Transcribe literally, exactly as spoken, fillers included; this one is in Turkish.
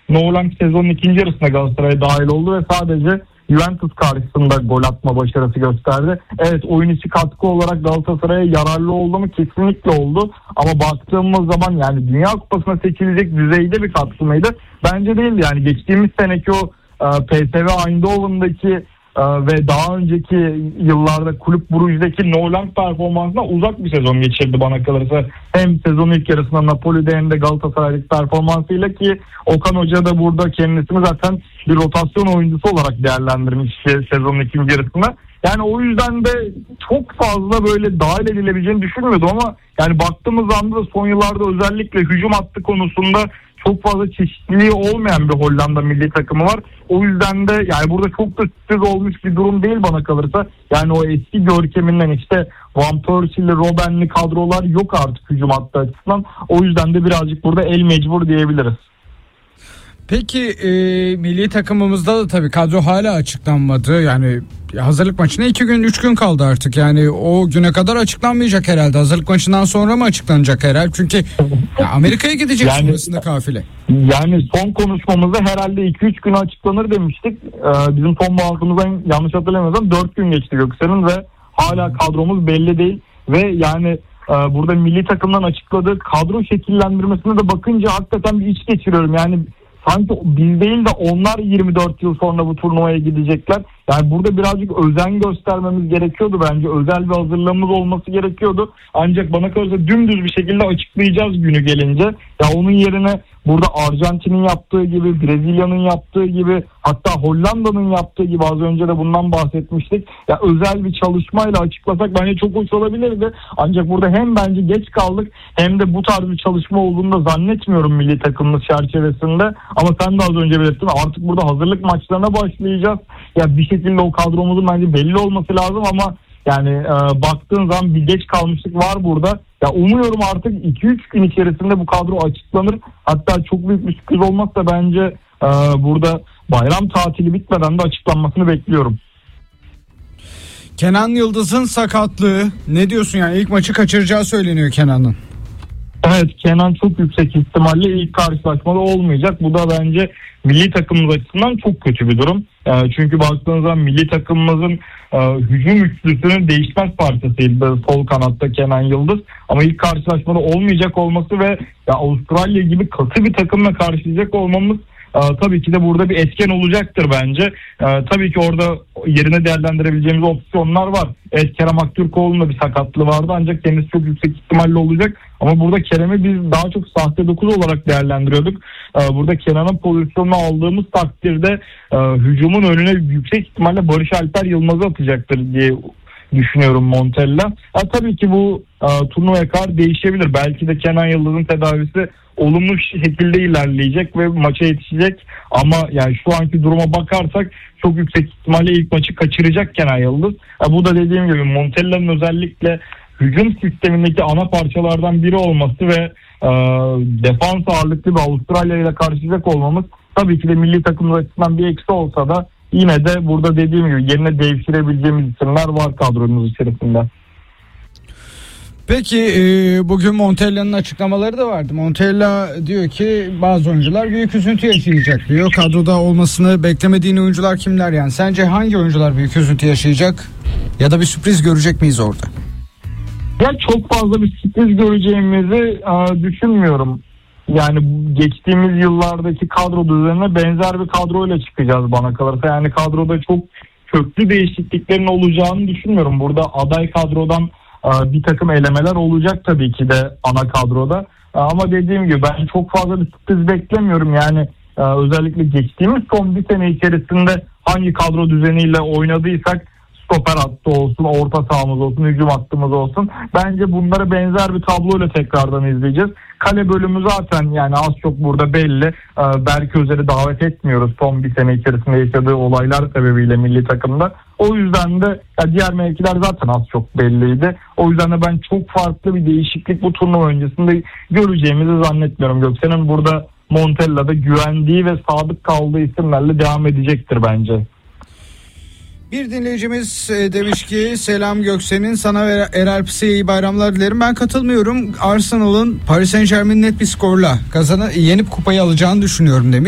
Nolan sezonun ikinci yarısında Galatasaray'a dahil oldu ve sadece Juventus karşısında gol atma başarısı gösterdi. Evet, oyun içi katkı olarak Galatasaray'a yararlı oldu mu? Kesinlikle oldu. Ama baktığımız zaman yani Dünya Kupası'na seçilecek düzeyde bir katkı mıydı? Bence değildi. Yani geçtiğimiz seneki o e, P S V Eindhoven'daki e, ve daha önceki yıllarda Kulüp Brugge'deki Nolan performansına uzak bir sezon geçirdi bana kalırsa. Hem sezonun ilk yarısında Napoli'de hem de Galatasaray'daki performansıyla, ki Okan Hoca da burada kendisini zaten bir rotasyon oyuncusu olarak değerlendirmiş sezonun ikinci yarısında. Yani o yüzden de çok fazla böyle dahil edilebileceğini düşünmüyordum ama yani baktığımız anda da son yıllarda özellikle hücum hattı konusunda çok fazla çeşitliliği olmayan bir Hollanda milli takımı var. O yüzden de yani burada çok da sürpriz olmuş bir durum değil bana kalırsa. Yani o eski görkeminden işte Van Persie'li, Robben'li kadrolar yok artık hücum hattı açısından. O yüzden de birazcık burada el mecbur diyebiliriz. Peki e, milli takımımızda da tabii kadro hala açıklanmadı. Yani hazırlık maçına iki gün üç gün kaldı artık. Yani o güne kadar açıklanmayacak herhalde. Hazırlık maçından sonra mı açıklanacak herhalde? Çünkü ya Amerika'ya gidecek yani, sonrasında kafile. Yani son konuşmamızda herhalde iki üç güne açıklanır demiştik. Ee, bizim son bağlantımızdan yanlış hatırlamıyorsam dört gün geçti Göksel'in ve hala kadromuz belli değil. Ve yani e, burada milli takımdan açıkladığı kadro şekillendirmesine de bakınca hakikaten bir iç geçiriyorum. Yani sanki biz değil de onlar yirmi dört yıl sonra bu turnuvaya gidecekler. Yani burada birazcık özen göstermemiz gerekiyordu bence. Özel bir hazırlığımız olması gerekiyordu. Ancak bana kalırsa dümdüz bir şekilde açıklayacağız günü gelince. Ya onun yerine burada Arjantin'in yaptığı gibi, Brezilya'nın yaptığı gibi, hatta Hollanda'nın yaptığı gibi, az önce de bundan bahsetmiştik. Ya özel bir çalışmayla açıklasak bence çok hoş olabilirdi. Ancak burada hem bence geç kaldık hem de bu tarz bir çalışma olduğunu da zannetmiyorum milli takımımız çerçevesinde. Ama sen de az önce belirttin, artık burada hazırlık maçlarına başlayacağız. Ya bir şekilde o kadromuzun bence belli olması lazım ama yani e, baktığın zaman bir geç kalmışlık var burada. Ya umuyorum artık iki üç gün içerisinde bu kadro açıklanır. Hatta çok büyük bir sürpriz olmazsa bence e, burada bayram tatili bitmeden de açıklanmasını bekliyorum. Kenan Yıldız'ın sakatlığı, ne diyorsun yani? İlk maçı kaçıracağı söyleniyor Kenan'ın. Evet, Kenan çok yüksek ihtimalle ilk karşılaşmada olmayacak. Bu da bence milli takımımız açısından çok kötü bir durum. E, çünkü baktığınız zaman milli takımımızın e, hücum üçlüsünün değişmez parçasıydı sol kanatta Kenan Yıldız. Ama ilk karşılaşmada olmayacak olması ve ya Avustralya gibi katı bir takımla karşılayacak olmamız e, tabii ki de burada bir etken olacaktır bence. E, tabii ki orada yerine değerlendirebileceğimiz opsiyonlar var. Evet, Kerem Aktürkoğlu'nun da bir sakatlığı vardı ancak kendisi çok yüksek ihtimalle olacak. Ama burada Kerem'i biz daha çok sahte dokuz olarak değerlendiriyorduk. Ee, burada Kenan'ın pozisyonunu aldığımız takdirde e, hücumun önüne yüksek ihtimalle Barış Alper Yılmaz'ı atacaktır diye düşünüyorum Montella. Ha, tabii ki bu e, turnuvaya kadar değişebilir. Belki de Kenan Yıldız'ın tedavisi olumlu şekilde ilerleyecek ve maça yetişecek. Ama yani şu anki duruma bakarsak çok yüksek ihtimalle ilk maçı kaçıracak Kenan Yıldız. Ha, bu da dediğim gibi Montella'nın özellikle hücum sistemindeki ana parçalardan biri olması ve e, defans ağırlıklı bir Avustralya ile karşılayacak olmamız tabii ki de milli takımımız açısından bir eksi olsa da yine de burada dediğim gibi yerine devşirebileceğimiz isimler var kadromuz içerisinde. Peki e, bugün Montella'nın açıklamaları da vardı. Montella diyor ki bazı oyuncular büyük üzüntü yaşayacak diyor. Kadroda olmasını beklemediğin oyuncular kimler yani? Sence hangi oyuncular büyük üzüntü yaşayacak? Ya da bir sürpriz görecek miyiz orada? Ya çok fazla bir sürpriz göreceğimizi e, düşünmüyorum. Yani geçtiğimiz yıllardaki kadro düzenine benzer bir kadroyla çıkacağız bana kalırsa. Yani kadroda çok köklü değişikliklerin olacağını düşünmüyorum. Burada aday kadrodan e, bir takım elemeler olacak tabii ki de ana kadroda. E, ama dediğim gibi ben çok fazla bir sürpriz beklemiyorum. Yani e, özellikle geçtiğimiz son bir sene içerisinde hangi kadro düzeniyle oynadıysak, stoper hattı olsun, orta sahamız olsun, hücum hattımız olsun. Bence bunlara benzer bir tabloyla tekrardan izleyeceğiz. Kale bölümü zaten yani az çok burada belli. Ee, Berk Özer'i davet etmiyoruz son bir sene içerisinde yaşadığı olaylar sebebiyle milli takımda. O yüzden de ya diğer mevkiler zaten az çok belliydi. O yüzden de ben çok farklı bir değişiklik bu turnuva öncesinde göreceğimizi zannetmiyorum. Göksel'in burada Montella'da güvendiği ve sadık kaldığı isimlerle devam edecektir bence. Bir dinleyicimiz demiş ki selam Göksel'in, sana ve Eralp Psi'ye iyi bayramlar dilerim. Ben katılmıyorum. Arsenal'ın Paris Saint Germain'i net bir skorla kazanıp yenip kupayı alacağını düşünüyorum demiş.